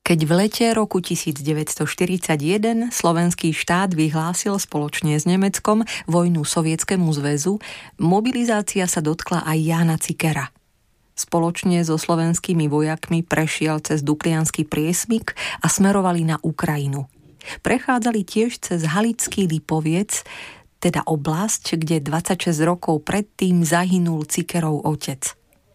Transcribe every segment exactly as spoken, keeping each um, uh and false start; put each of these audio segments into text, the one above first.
Keď v lete roku devätnásťstoštyridsaťjeden slovenský štát vyhlásil spoločne s Nemeckom vojnu Sovietskému zväzu, mobilizácia sa dotkla aj Jána Cikera. Spoločne so slovenskými vojakmi prešiel cez Dukliansky priesmyk a smerovali na Ukrajinu. Prechádzali tiež cez Halický Lipoviec, teda oblasť, kde dvadsaťšesť rokov predtým zahynul Cikerov otec.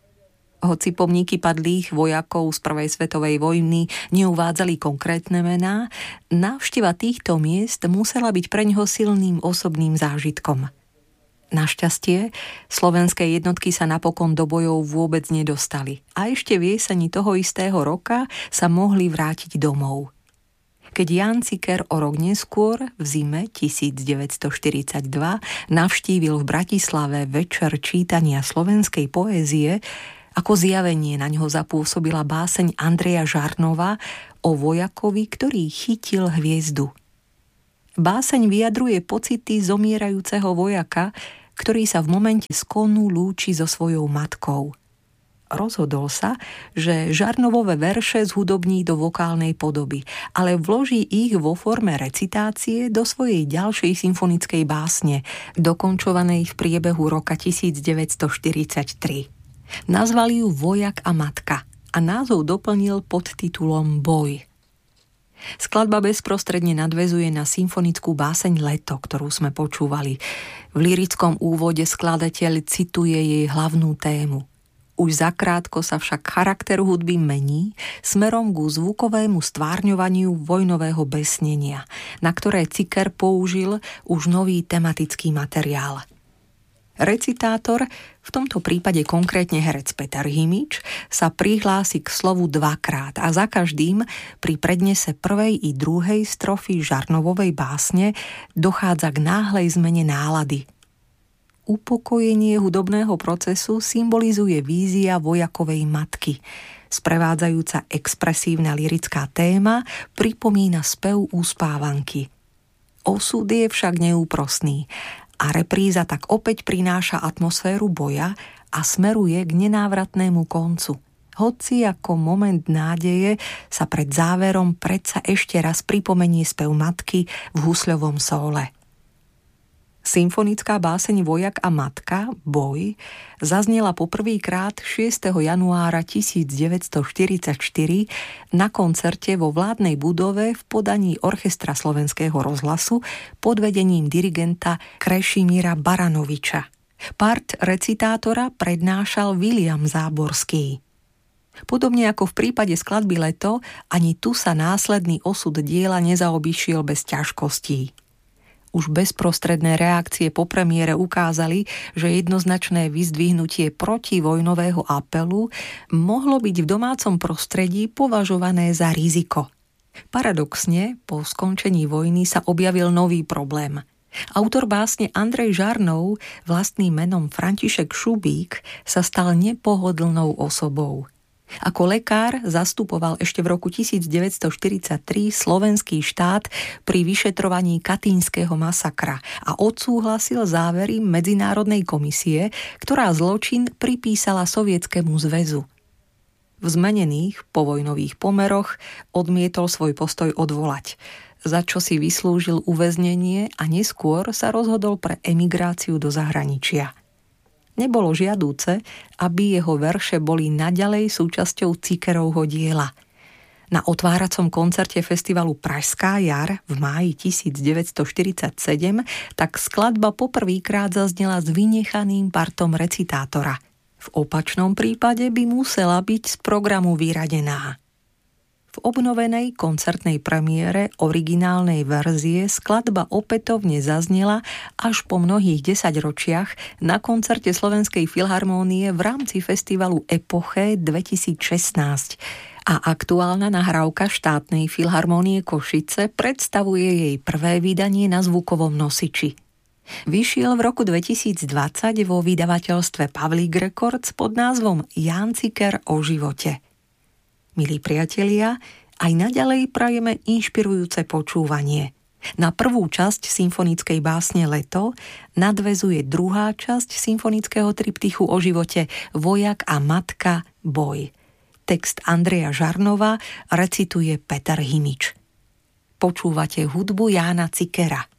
Hoci pomníky padlých vojakov z prvej svetovej vojny neuvádzali konkrétne mená, návšteva týchto miest musela byť preňho silným osobným zážitkom. Našťastie, slovenské jednotky sa napokon do bojov vôbec nedostali a ešte v jeseni toho istého roka sa mohli vrátiť domov. Keď Ján Ciker o rok neskôr, v zime devätnásťstoštyridsaťdva, navštívil v Bratislave večer čítania slovenskej poézie, ako zjavenie na ňoho zapôsobila báseň Andreja Žarnova o vojakovi, ktorý chytil hviezdu. Báseň vyjadruje pocity zomierajúceho vojaka, ktorý sa v momente skonu lúči so svojou matkou. Rozhodol sa, že Žarnovové verše zhudobní do vokálnej podoby, ale vloží ich vo forme recitácie do svojej ďalšej symfonickej básne, dokončovanej v priebehu roka devätnásťstoštyridsaťtri. Nazvali ju Vojak a matka a názov doplnil pod titulom Boj. Skladba bezprostredne nadväzuje na symfonickú báseň Leto, ktorú sme počúvali. V lyrickom úvode skladateľ cituje jej hlavnú tému. Už zakrátko sa však charakter hudby mení smerom ku zvukovému stvárňovaniu vojnového besnenia, na ktoré Ciker použil už nový tematický materiál. Recitátor, v tomto prípade konkrétne herec Peter Himič, sa prihlási k slovu dvakrát a za každým pri prednese prvej i druhej strofy Žarnovovej básne dochádza k náhlej zmene nálady. Upokojenie hudobného procesu symbolizuje vízia vojakovej matky. Sprevádzajúca expresívna lyrická téma pripomína spev uspávanky. Osud je však neúprosný a repríza tak opäť prináša atmosféru boja a smeruje k nenávratnému koncu. Hoci ako moment nádeje sa pred záverom predsa ešte raz pripomenie spev matky v husľovom sóle. Symfonická báseň Vojak a matka, Boj, zaznela poprvýkrát šiesteho januára devätnásťstoštyridsaťštyri na koncerte vo vládnej budove v podaní Orchestra Slovenského rozhlasu pod vedením dirigenta Krešimíra Baranoviča. Part recitátora prednášal Viliam Záborský. Podobne ako v prípade skladby Leto, ani tu sa následný osud diela nezaobišiel bez ťažkostí. Už bezprostredné reakcie po premiére ukázali, že jednoznačné vyzdvihnutie protivojnového apelu mohlo byť v domácom prostredí považované za riziko. Paradoxne, po skončení vojny sa objavil nový problém. Autor básne Andrej Žarnov, vlastným menom František Šubík, sa stal nepohodlnou osobou. Ako lekár zastupoval ešte v roku devätnásťstoštyridsaťtri slovenský štát pri vyšetrovaní katyňského masakra a odsúhlasil závery Medzinárodnej komisie, ktorá zločin pripísala Sovietskému zväzu. V zmenených povojnových pomeroch odmietol svoj postoj odvolať, za čo si vyslúžil uväznenie a neskôr sa rozhodol pre emigráciu do zahraničia. Nebolo žiadúce, aby jeho verše boli naďalej súčasťou Cikerovho diela. Na otváracom koncerte festivalu Pražská jar v máji devätnásťstoštyridsaťsedem tak skladba poprvýkrát zaznela s vynechaným partom recitátora. V opačnom prípade by musela byť z programu vyradená. V obnovenej koncertnej premiére originálnej verzie skladba opätovne zaznela až po mnohých desaťročiach na koncerte Slovenskej filharmónie v rámci festivalu Epoché dvetisícšestnásť a aktuálna nahrávka Štátnej filharmónie Košice predstavuje jej prvé vydanie na zvukovom nosiči. Vyšiel v roku dvetisícdvadsať vo vydavateľstve Pavlík Records pod názvom Ján Ciker o živote. Milí priatelia, aj naďalej prajeme inšpirujúce počúvanie. Na prvú časť symfonickej básne Leto nadväzuje druhá časť symfonického triptychu o živote Vojak a matka, Boj. Text Andreja Žarnova recituje Peter Himič. Počúvate hudbu Jána Cikera.